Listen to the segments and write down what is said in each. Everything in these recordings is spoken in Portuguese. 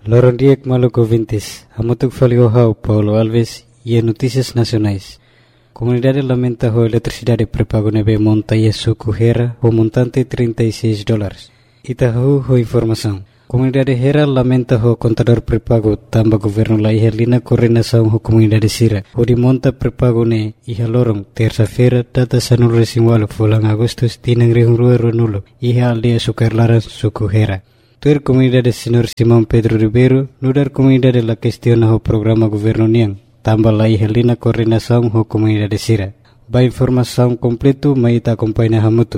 Loron Diek Maluco Vintes, Amutuk Faliohau, Paulo Alves e Notícias Nacionais. Comunidade lamenta a eletricidade prepago nebe monta e suco Hera, o montante $36. Itahu ho informação. Comunidade Hera lamenta o contador prepago tamba governo la ihelina coordenação ho comunidade Sira. O de monta prepago ne iha lorong terça-feira data sanul resimwalo fulang Agustus tinang rihungrua runulo iha aldeia Sucarlara suco Hera. Tuer comunidade Senhor Simão Pedro Ribeiro, nudar comunidade la questiona ho programa governo niang, tamba la ihelina coordenação ho comunidade Sira. Ba informação completo maita acompanha hamutu.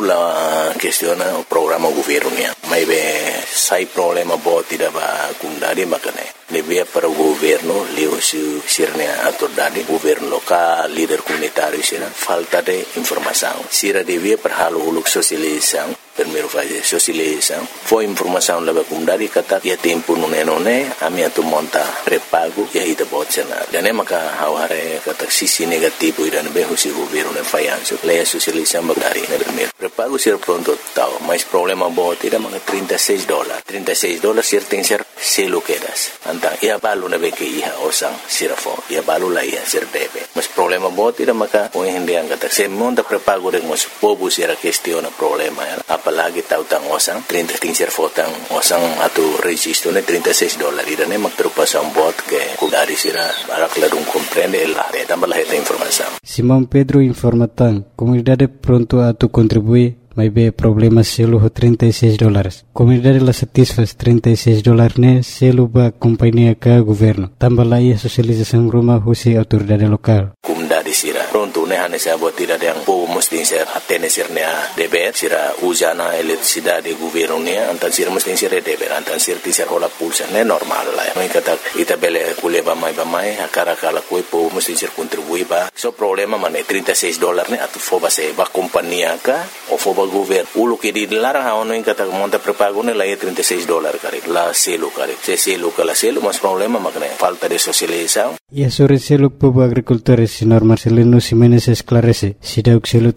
Aula questiona o programa governo niang. Mai be sai problema bo tidak ba kundari makane. Lebih para o governo leu sirnya autoridade governo lokal líder comunitário sira falta de informação. Sira devia para halo uluk sosialização. Primeiro fazer socialização. Foi informação leva comunidade kata ya tempo nune ami atu monta prepago ya ita botsena. Dan maka haware kata sisi negativo idan be husi governo ne fayanso. Leia socialização bagari ne primeiro. Prepago sir pronto tau, mas problema bo tidak maka $36. $36 sir tem ser selo quedas. Antang ia balu na be ke iha osang sirafo. Ia balu la ia sir debe. Mas problema bo tidak maka o hindi ang kata se monta prepago de mos pobu sira questiona problema ya. Apalagi tahu tang osang 30 tingser fotang osang atau registro ne $36 irane magtrupasan bot ke kudari sira barak ladung comprende la tambah la esta informação. Simão Pedro informa tang comunidade pronto a tu contribuir mas be problema selo ho $36. Comunidade la satisfaz $36 ne selo ba companhia ka governo. Tambah la ia socialização rumah husi autoridade lokal. Comunidade sira pronto ne hane sa bot tidak yang po mesti ser atene sirnya deber sira usana eletricidade governo ne antan sira mesti ser deber antan sir ti ser hola pulsa ne normal la no kata ita bele kuleba mai akara kala koi po mesti ser contribui ba so problema mane $36 ne atu foba se ba companhia ka o foba governo ulo ke di larang ha ono kata monta prepago ne la $36 kare la selo kare se selo kala selo mas problema makne falta de socialização. E sobre selo povo agricultores senhor Marcelino Ximenes esclarece si dauk selo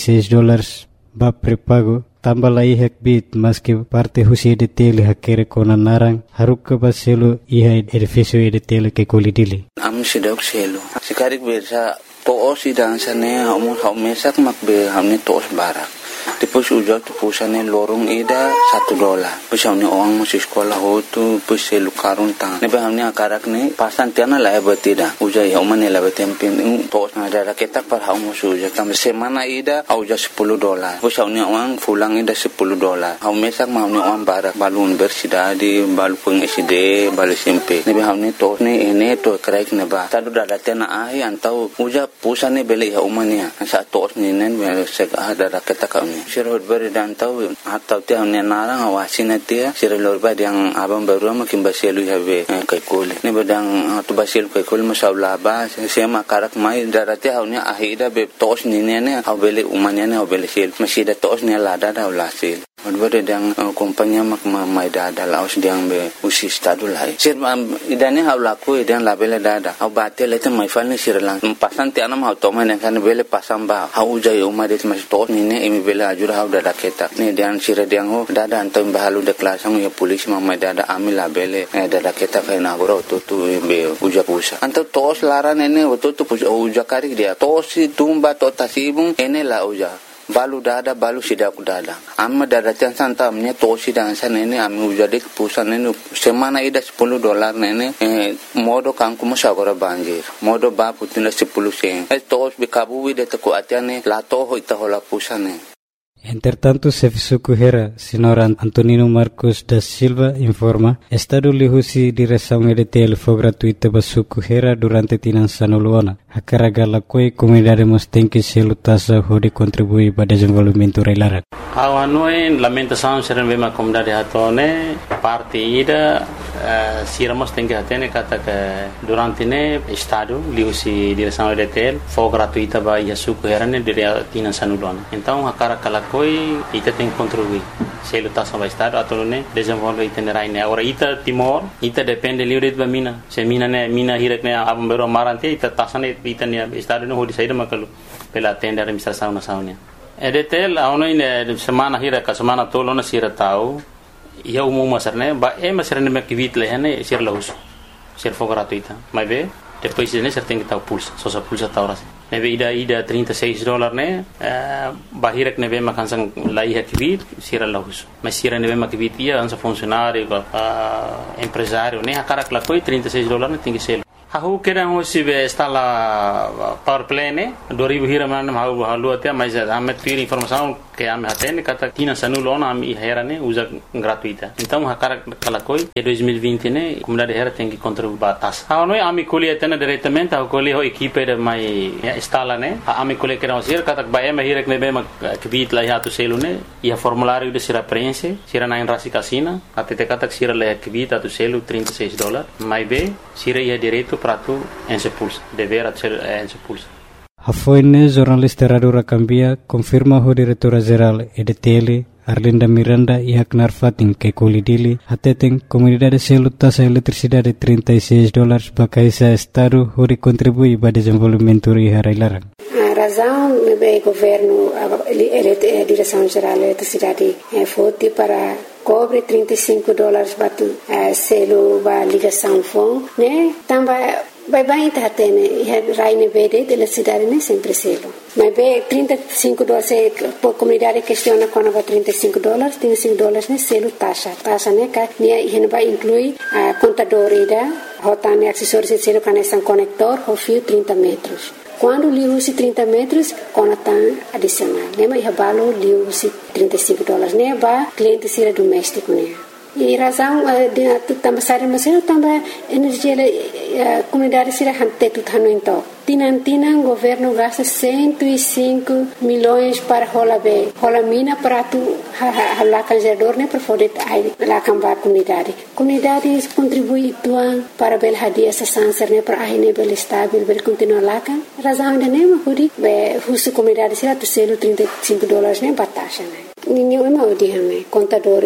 $36 ba prepago tambah la ihak bit mas que parte husi de tele hakere kona narang haruk ba selo iha edificio de tele ke kolidili am si dauk selo sikarik bersa to si dansane mesak makbe hamne tos barak Tipos ujal tu pusane lorong ida $1. Pusane orang masih sekolah hotu puse lukarun tang. Nebe hamne akarak ne pasan tiana la betida. Ujai homane la betempin tos na ada ketak par hau musu ujak tam semana ida au ja $10. Pusane orang fulang ida $10. Hau mesak hamne orang barak balun bersida di balu peng SD balu SMP. Nebe hamne tos ne ene to kraik ne ba. Tadu dada tiana ai antau uja pusane bele homane sa tos ne nen sek ada ketak Sirhut beri dan tahu atau tiang ni narang awasin dia sirhut beri yang abang baru makin baselu habe kaikul ni bedang tu baselu kaikul masalah bah saya makarak mai darati hau ni ahida be tos ni ne hau beli umanya ne hau beli sil masih ada tos ni lada dah ulasil Beri yang kompanya mak mai dada laos diang be usi stadu lai sir idane hau laku idang labele dada hau batel itu mai fal ni sirlang pasan tianam hau toman yang kan beli pasang ba hau jai umadet masih tos ni ne imi beli ajur hau dada ketak ni diang sira diang ho dada antam bahalu deklasang ya polis mamai dada amil labele dada ketak kai na goro tu be uja pusa antam tos laran ene tu uja karik dia tos tumba to tasibung ene la uja balu dada balu sidak dada amma dada tiang santam nya tosi dan san ene ami ujade pusan ene semana ida $10 nene modo kangku masagora banjir modo ba putina 10 sen tos bikabu de ko atiane la to ho ita hola pusane. Entretanto, Sefisuku Hera, senhor Antonino Marcos da Silva, informa, Estado lihusi direção EDTL foi gratuita para Suku Hera durante tinan sanuluana. A carga la coi comunidade mos tem que se lutasa de contribuir para o desenvolvimento reilara. Awanoi lamentação serem bem a comunidade hatone parte ida siramos tem que atene kata que durante ne Estado lihusi direção EDTL foi gratuita para Suku Hera ne dire tinan sanuluana. Então a carga la coi ita tem que contribuir. Se lutasa para Estado atau ne desenvolve itinerai ne. Agora ita Timor ita depende livre de mina. Se mina ne mina hirak ne abang bero marante ita tasane ita ne Estado no ho disaida makalu pela tenda administração nacional. EDTL aonoi ne semana hira ka semana tolo na sira tau ia umum masarne ba masarne me kivit lehane sir lahus sir fo gratuita mas be depois ne ser tem que estar pulsa só sa pulsa ta horas neve ida $36 ne bahirek neve makansang lai kivit sir lahus mas sir neve makivit ia ansa funcionário empresário ne akarak la coi $36 ne tingi selo Aku kira hoje está lá power plane 2000 hira mana mau halu até mas amet pir informação que ame atende kata tina sanulo na ami hera ne usa gratuita então hakara kala koi e 2020 ne comunidade hera tem que contribuir batas a noi ami koli atende diretamente a koli ho equipe de mai instala ne ami koli kira hoje kata ba eme hira ne be ma kvit la ya tu selu ne ia formulário de sira prense sira na rasi casina até te kata sira la kvit tu selu $36 mai be sira ia direito prato en se pulsa dever en se pulsa Hafoine jornalista Radio Rakambia confirma o diretora-geral EDTL Arlinda Miranda e Haknar Fatin que colidili hateten comunidade selo taxa eletricidade $36 para caisa estado hori contribui para desenvolvimento e harailarang. A razão do governo a direção-geral da eletricidade foi para cobre $35 batu selo ba ligação fon né também vai tá tendo raine verde da cidade né sempre selo mas be $35 por comunidade questiona quando vai $35 né selo taxa né que né vai incluir a contadora rotane acessórios selo conexão conector o fio 30 metros quando li usi 30 metros conatan adicional né mas balo li usi $35 né ba cliente sira doméstico né e razão de também sair mas eu também energia comunidade sira hante tu thano então Tinan governo gasta 105 milhões para rola mina para tu lá canjador né para poder lá cambar comunidade contribui tuan para bel hadia essa sanser né para aí né bel estável bel continuar lá kan razão de né hudi be husu comunidade sira tu selo $35 né batasha né ninguém mau dia né contador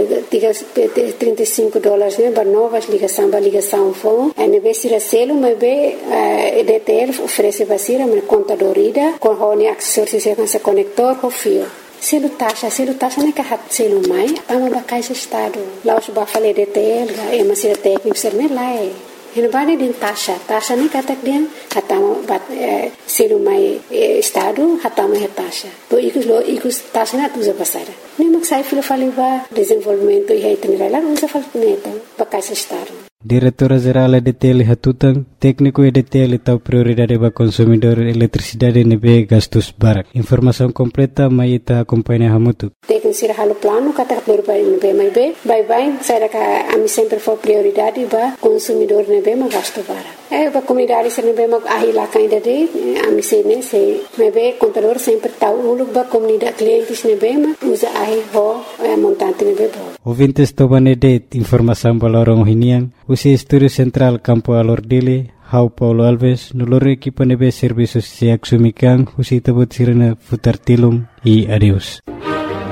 $35 né para novas ligação fon né be sira selo mas be EDTL oferece basira mas contadorida com honi acessórios se com conector com fio selo taxa né que hat selo mai ama bacaixa estado lá os ba falei EDTL é mas sira técnico ser né lá Hinabani din taxa ni katak dia hatama bat selo mai estado hatama taxa to ikus taxa na tuza basara ni maksai filo faliba desenvolvimento e itinerário usa falneto bacaixa estado Diretora-geral EDTL Hatutang, técnico EDTL tau prioridade para consumidor eletricidade nebe gastos barak. Informação completa mai ita acompanha hamutu. Técnico sira halo plano kata prioridade nebe mai be, bye sai ka ami sempre for prioridade para consumidor nebe ma gasto barak. Ba comunidade sira nebe ma ahila kainda de ami sene se nebe contador sempre tau uluk ba comunidade clientes nebe ma usa ahi ho montante nebe bo. Ouvintes tobane de informação balorong hinian usi Estúdio Central Campo Alordile, Hau Paulo Alves, no loro equipa nebe serviços se axumikan, usi tabot sirena futartilum e adeus.